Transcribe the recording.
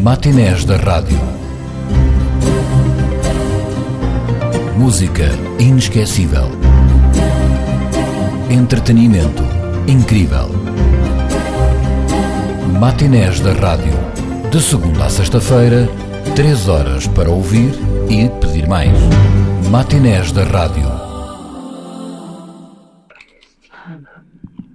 Matinés da Rádio. Música inesquecível. Entretenimento incrível. Matinés da Rádio. De segunda a sexta-feira, 3 horas para ouvir e pedir mais. Matinés da Rádio.